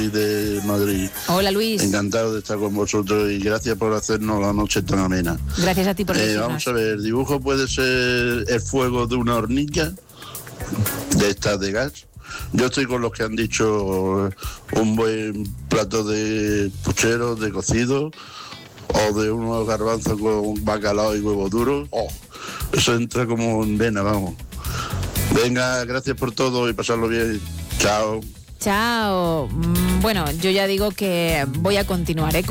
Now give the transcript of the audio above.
de Madrid. Hola, Luis. Encantado de estar con vosotros y gracias por hacernos la noche tan amena. Gracias a ti por decirnos. Vamos a ver, el dibujo puede ser el fuego de una hornilla de estas de gas. Yo estoy con los que han dicho un buen plato de puchero, de cocido, o de unos garbanzos con bacalao y huevo duro. Eso entra como en vena, vamos. Venga, gracias por todo y pasarlo bien. Chao. Chao. Bueno, yo ya digo que voy a continuar,